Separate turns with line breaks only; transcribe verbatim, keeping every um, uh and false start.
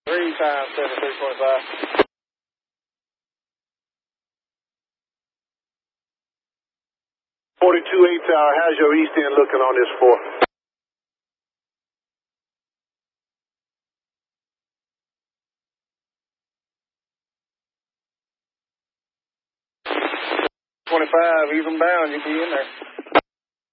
Three times seventy-three twenty-five.
forty-two eight Tower, how's your east end looking on this four?
twenty-five, even bound, you'll be in there.